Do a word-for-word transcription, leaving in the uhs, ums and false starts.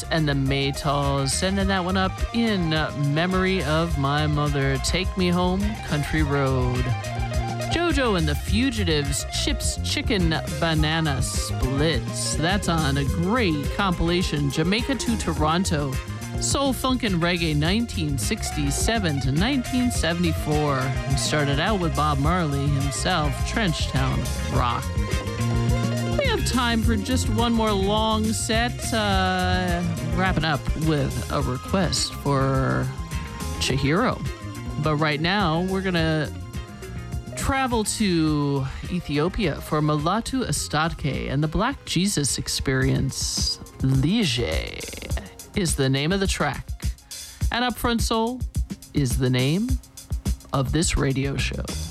and the Maytals, sending that one up in memory of my mother. Take Me Home, Country Road. JoJo and the Fugitives, Chips, Chicken, Banana Splits. That's on a great compilation, Jamaica to Toronto, Soul, Funk, and Reggae, nineteen sixty-seven to nineteen seventy-four. We started out with Bob Marley himself, Trenchtown Rock. We have time for just one more long set, uh, wrapping up with a request for Chihiro. But right now, we're going to travel to Ethiopia for Mulatu Astatke and the Black Jesus Experience. Lige is the name of the track. And Upfront Soul is the name of this radio show.